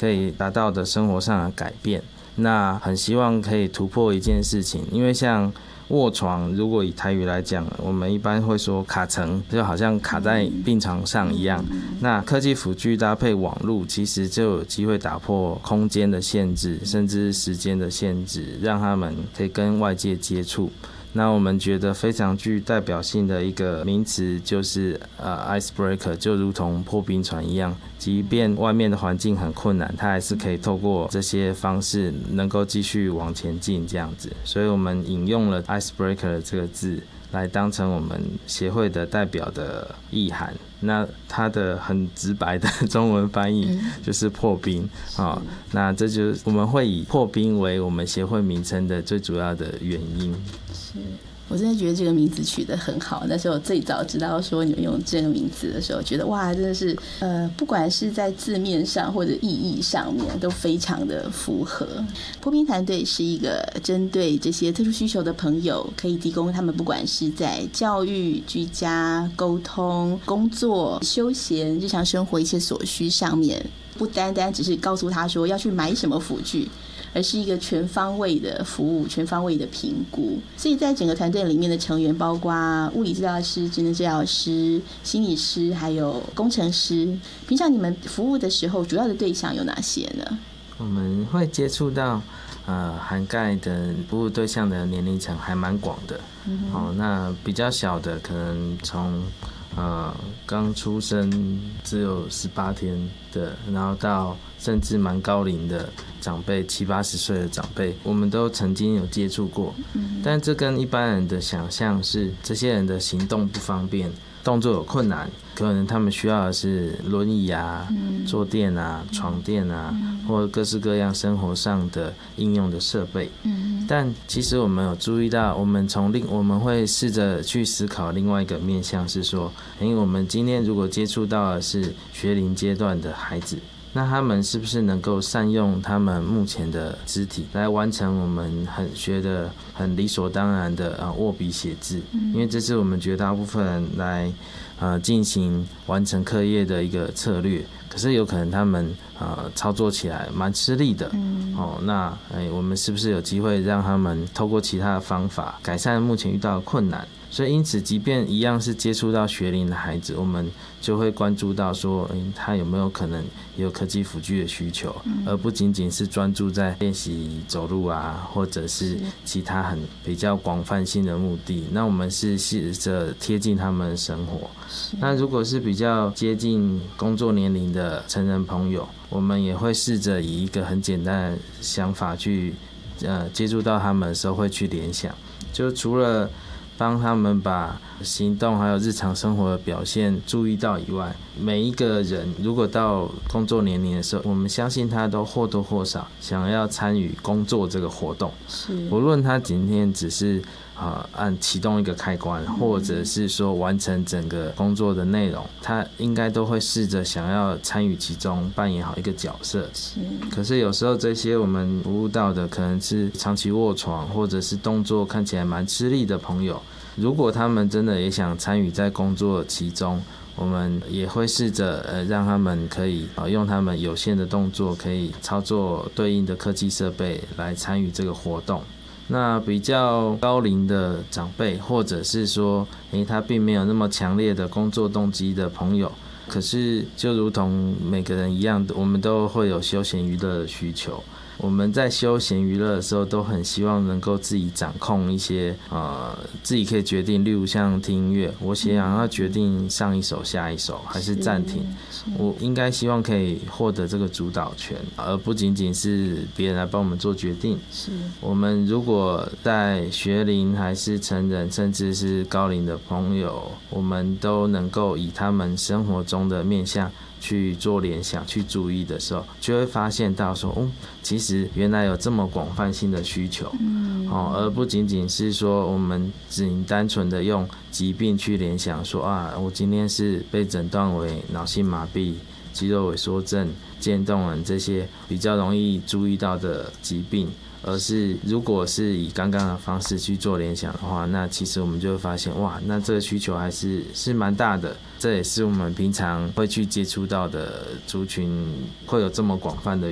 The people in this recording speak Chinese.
可以达到的生活上的改变。那很希望可以突破一件事情，因为像卧床，如果以台语来讲，我们一般会说卡层，就好像卡在病床上一样。那科技辅具搭配网络，其实就有机会打破空间的限制，甚至时间的限制，让他们可以跟外界接触。那我们觉得非常具代表性的一个名词就是icebreaker， 就如同破冰船一样，即便外面的环境很困难，它还是可以透过这些方式能够继续往前进这样子。所以我们引用了 icebreaker 这个字来当成我们协会的代表的意涵。那它的很直白的中文翻译就是破冰那这就是我们会以破冰为我们协会名称的最主要的原因。 是，我真的觉得这个名字取得很好。那时候最早知道说你们用这个名字的时候，觉得哇，真的是不管是在字面上或者意义上面都非常的符合。破冰团队是一个针对这些特殊需求的朋友，可以提供他们不管是在教育、居家、沟通、工作、休闲、日常生活一切所需上面，不单单只是告诉他说要去买什么辅具，而是一个全方位的服务，全方位的评估。所以在整个团队里面的成员包括物理治疗师、职能治疗师、心理师还有工程师。平常你们服务的时候主要的对象有哪些呢？ 我们会接触到涵盖的服务对象的年龄层还蛮广的那比较小的可能从刚出生只有18天的，然后到甚至蛮高龄的长辈，70-80岁的长辈，我们都曾经有接触过。但这跟一般人的想象是，这些人的行动不方便，动作有困难，可能他们需要的是轮椅啊、坐垫啊、床垫啊，或各式各样生活上的应用的设备。但其实我们有注意到，我们会试着去思考另外一个面向，是说，因为我们今天如果接触到的是学龄阶段的孩子，那他们是不是能够善用他们目前的肢体来完成我们学得很理所当然的握笔写字？因为这是我们绝大部分人来进行完成课业的一个策略，可是有可能他们操作起来蛮吃力的那我们是不是有机会让他们透过其他的方法改善目前遇到的困难？所以因此即便一样是接触到学龄的孩子，我们就会关注到说他有没有可能有科技辅具的需求，而不仅仅是专注在练习走路啊，或者是其他比较广泛性的目的。那我们是试着贴近他们的生活。那如果是比较接近工作年龄的成人朋友，我们也会试着以一个很简单的想法去接触到他们的时候会去联想，就除了帮他们把行动还有日常生活的表现注意到以外，每一个人如果到工作年龄的时候，我们相信他都或多或少想要参与工作这个活动，无论他今天只是按启动一个开关，或者是说完成整个工作的内容，他应该都会试着想要参与其中，扮演好一个角色。可是有时候这些我们服务到的可能是长期卧床，或者是动作看起来蛮吃力的朋友，如果他们真的也想参与在工作其中，我们也会试着让他们可以用他们有限的动作，可以操作对应的科技设备来参与这个活动。那比较高龄的长辈，或者是说他并没有那么强烈的工作动机的朋友，可是就如同每个人一样，我们都会有休闲娱乐的需求。我们在休闲娱乐的时候都很希望能够自己掌控一些自己可以决定，例如像听音乐，我想要决定上一首下一首还是暂停，我应该希望可以获得这个主导权，而不仅仅是别人来帮我们做决定。我们如果在学龄还是成人甚至是高龄的朋友，我们都能够以他们生活中的面向去做联想去注意的时候，就会发现到说其实原来有这么广泛性的需求而不仅仅是说我们只单纯的用疾病去联想说我今天是被诊断为脑性麻痹、肌肉萎缩症、渐冻人这些比较容易注意到的疾病，而是如果是以刚刚的方式去做联想的话，那其实我们就会发现那这个需求还是蛮大的。这也是我们平常会去接触到的族群会有这么广泛的